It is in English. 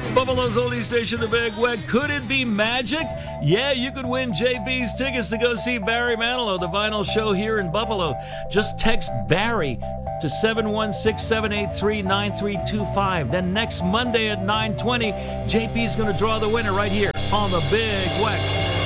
Buffalo's only station, the Big Weck. Could it be magic? Yeah, you could win JB's tickets to go see Barry Manilow, the vinyl show here in Buffalo. Just text Barry to 716-783-9325. Then next Monday at 9:20, JP's going to draw the winner right here on the Big Weck.